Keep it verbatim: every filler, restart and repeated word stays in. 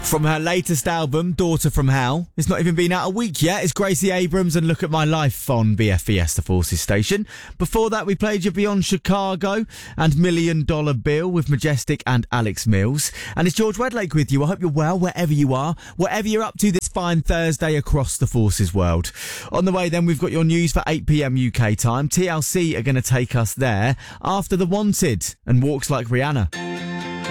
From her latest album, Daughter from Hell. It's not even been out a week yet. It's Gracie Abrams and Look at My Life on B F B S The Forces station. Before that, we played you Beyond Chicago and Million Dollar Bill with Majestic and Alex Mills. And it's George Wedlake with you. I hope you're well, wherever you are, whatever you're up to this fine Thursday across the Forces world. On the way then, we've got your news for eight p.m. U K time. T L C are going to take us there after The Wanted and Walks Like Rihanna.